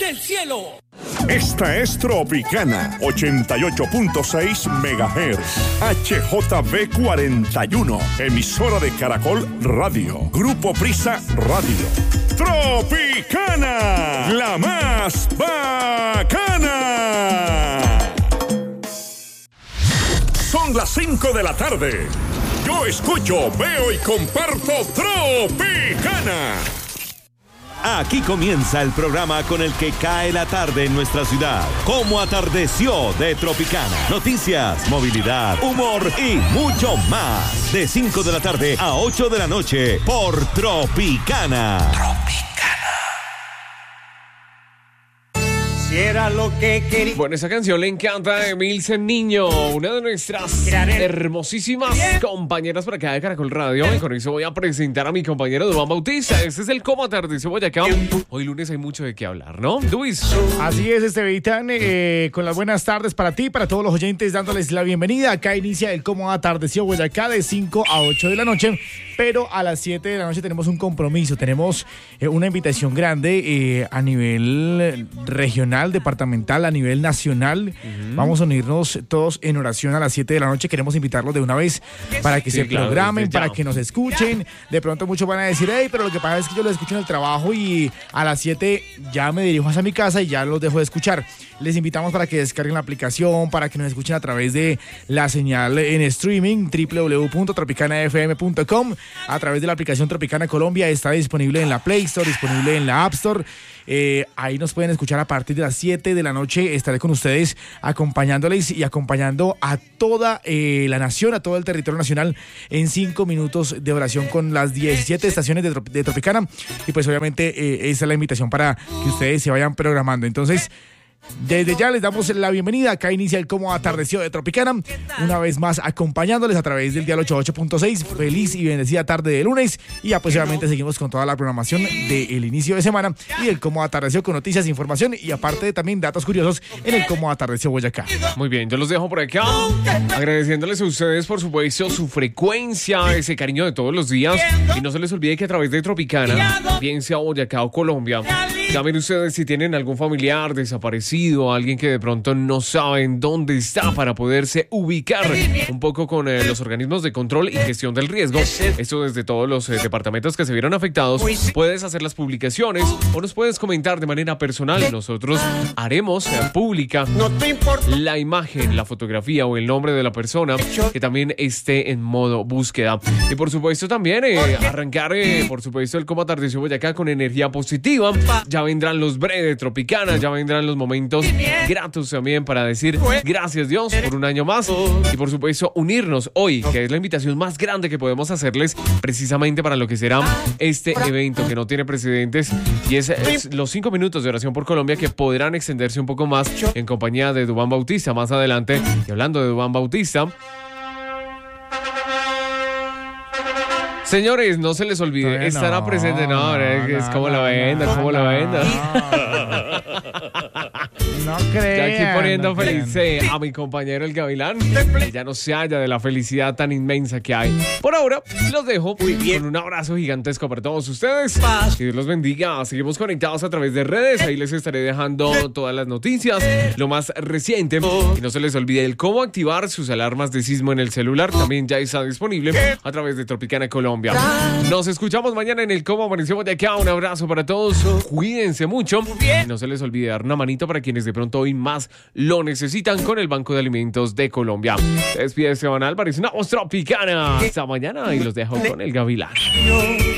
del cielo. Esta es Tropicana 88.6 MHz HJB 41, emisora de Caracol Radio, Grupo Prisa Radio. Tropicana, la más bacana. Son las 5 de la tarde. Yo escucho, veo y comparto Tropicana. Aquí comienza el programa con el que cae la tarde en nuestra ciudad. Cómo atardeció de Tropicana. Noticias, movilidad, humor y mucho más. De 5 de la tarde a 8 de la noche por Tropicana. Era lo que quería. Bueno, esa canción le encanta a Emilce Niño, una de nuestras hermosísimas compañeras por acá de Caracol Radio. Y con eso voy a presentar a mi compañero Duván Bautista. Este es el Cómo Atardeció Boyacá. Hoy lunes hay mucho de qué hablar, ¿no, Luis? Así es, Estevitan, con las buenas tardes para ti, para todos los oyentes, dándoles la bienvenida. Acá inicia el Cómo Atardeció Boyacá de 5 a 8 de la noche, pero a las 7 de la noche tenemos un compromiso, tenemos una invitación grande a nivel regional, departamental, a nivel nacional. Vamos a unirnos todos en oración a las 7 de la noche. Queremos invitarlos de una vez para que se programen, para que nos escuchen. De pronto muchos van a decir, hey, pero lo que pasa es que yo los escucho en el trabajo y a las 7 ya me dirijo hacia mi casa y ya los dejo de escuchar. Les invitamos para que descarguen la aplicación, para que nos escuchen a través de la señal en streaming, www.tropicanafm.com. A través de la aplicación Tropicana Colombia, está disponible en la Play Store, disponible en la App Store. Ahí nos pueden escuchar a partir de las 7 de la noche. Estaré con ustedes acompañándoles y acompañando a toda la nación, a todo el territorio nacional en 5 minutos de oración con las 17 estaciones de Tropicana. Y pues obviamente esa es la invitación para que ustedes se vayan programando. Entonces, desde ya les damos la bienvenida. Acá inicia el Cómo Atardeció de Tropicana, una vez más acompañándoles a través del dial 88.6. Feliz y bendecida tarde de lunes. Y ya pues obviamente seguimos con toda la programación del inicio de semana y el Cómo Atardeció con noticias, información y aparte también datos curiosos en el Cómo Atardeció Boyacá. Muy bien, yo los dejo por acá agradeciéndoles a ustedes por supuesto su frecuencia, ese cariño de todos los días. Y no se les olvide que a través de Tropicana, bien sea Boyacá o Colombia, llamen ustedes si tienen algún familiar desaparecido, alguien que de pronto no saben dónde está, para poderse ubicar un poco con los organismos de control y gestión del riesgo. Esto desde todos los departamentos que se vieron afectados. Puedes hacer las publicaciones o nos puedes comentar de manera personal. Nosotros haremos pública la imagen, la fotografía o el nombre de la persona que también esté en modo búsqueda. Y por supuesto también arrancar por supuesto el Cómo Atardeció Boyacá con energía positiva. Ya vendrán los breves de Tropicana, ya vendrán los momentos gratos también para decir gracias Dios por un año más y por supuesto unirnos hoy, que es la invitación más grande que podemos hacerles precisamente para lo que será este evento que no tiene precedentes, y es los 5 minutos de oración por Colombia, que podrán extenderse un poco más en compañía de Duván Bautista más adelante. Y hablando de Duván Bautista, señores, no se les olvide, estará presente. No, es como la venda, como la venda. No crean. Ya aquí poniendo feliz a mi compañero el Gavilán, que ya no se halla de la felicidad tan inmensa que hay. Por ahora, los dejo con un abrazo gigantesco para todos ustedes. Que Dios los bendiga. Seguimos conectados a través de redes. Ahí les estaré dejando todas las noticias, lo más reciente. Y no se les olvide el cómo activar sus alarmas de sismo en el celular. También ya está disponible a través de Tropicana Colombia. Nos escuchamos mañana en el Cómo Amaneció Boyacá. Un abrazo para todos. Cuídense mucho. Y no se les olvide dar una manito para quienes de pronto hoy más lo necesitan con el Banco de Alimentos de Colombia. Se despide Esteban Álvarez, una voz tropicana. Hasta mañana y los dejo con el Gavilán.